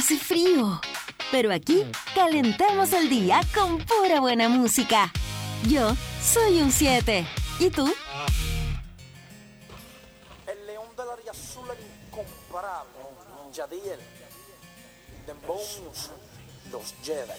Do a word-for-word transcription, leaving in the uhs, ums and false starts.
hace frío. Pero aquí calentamos el día con pura buena música. Yo soy un siete. ¿Y tú? El león de la área azul, el incomparable. Yadiel. Dembow Music. Los Jedi.